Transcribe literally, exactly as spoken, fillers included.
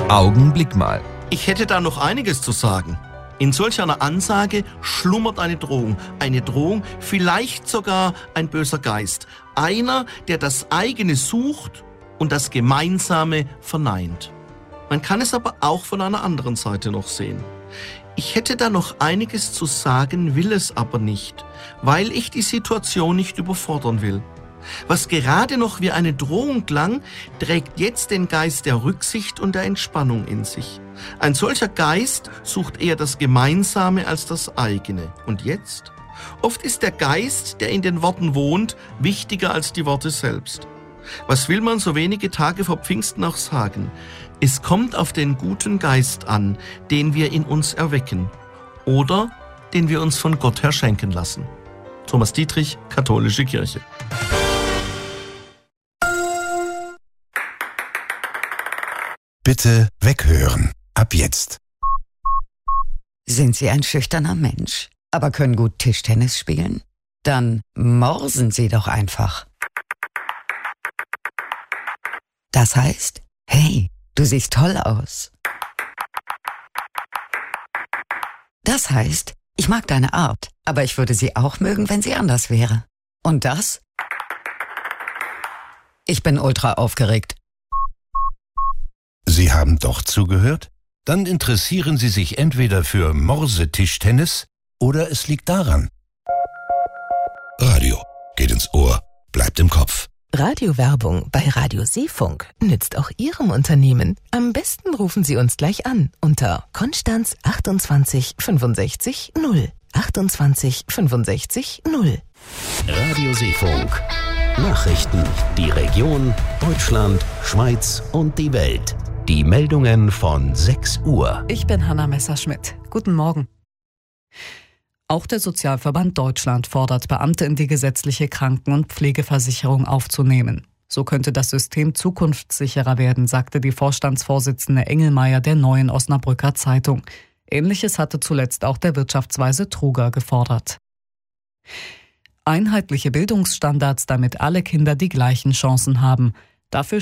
Augenblick mal. Ich hätte da noch einiges zu sagen. In solch einer Ansage schlummert eine Drohung. Eine Drohung, vielleicht sogar ein böser Geist. Einer, der das eigene sucht und das Gemeinsame verneint. Man kann es aber auch von einer anderen Seite noch sehen. Ich hätte da noch einiges zu sagen, will es aber nicht, weil ich die Situation nicht überfordern will. Was gerade noch wie eine Drohung klang, trägt jetzt den Geist der Rücksicht und der Entspannung in sich. Ein solcher Geist sucht eher das Gemeinsame als das eigene. Und jetzt? Oft ist der Geist, der in den Worten wohnt, wichtiger als die Worte selbst. Was will man so wenige Tage vor Pfingsten auch sagen? Es kommt auf den guten Geist an, den wir in uns erwecken oder den wir uns von Gott her schenken lassen. Thomas Dietrich, Katholische Kirche. Bitte weghören. Ab jetzt. Sind Sie ein schüchterner Mensch, aber können gut Tischtennis spielen? Dann morsen Sie doch einfach. Das heißt, hey, du siehst toll aus. Das heißt, ich mag deine Art, aber ich würde sie auch mögen, wenn sie anders wäre. Und das? Ich bin ultra aufgeregt. Sie haben doch zugehört? Dann interessieren Sie sich entweder für Morsetischtennis oder es liegt daran. Radio geht ins Ohr, bleibt im Kopf. Radiowerbung bei Radio Seefunk nützt auch Ihrem Unternehmen. Am besten rufen Sie uns gleich an unter Konstanz achtundzwanzig fünfundsechzig null. achtundzwanzig fünfundsechzig null. Radio Seefunk. Nachrichten, die Region, Deutschland, Schweiz und die Welt. Die Meldungen von sechs Uhr. Ich bin Hanna Messerschmidt. Guten Morgen. Auch der Sozialverband Deutschland fordert Beamte in die gesetzliche Kranken- und Pflegeversicherung aufzunehmen. So könnte das System zukunftssicherer werden, sagte die Vorstandsvorsitzende Engelmeier der Neuen Osnabrücker Zeitung. Ähnliches hatte zuletzt auch der Wirtschaftsweise Truger gefordert. Einheitliche Bildungsstandards, damit alle Kinder die gleichen Chancen haben. Dafür